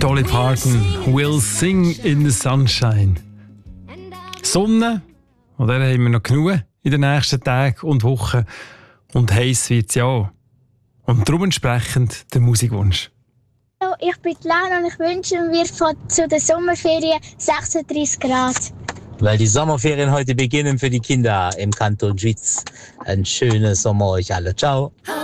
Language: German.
Dolly Parton, We'll Sing in the Sunshine. Sonne, und der haben wir noch genug in den nächsten Tagen und Wochen. Und heiß wird es ja auch. Und darum entsprechend der Musikwunsch. Hallo, ich bin Laura und ich wünsche mir zu den Sommerferien 36 Grad. Weil die Sommerferien heute beginnen für die Kinder im Kanton Schwyz. Ein schönes Sommer euch alle. Ciao.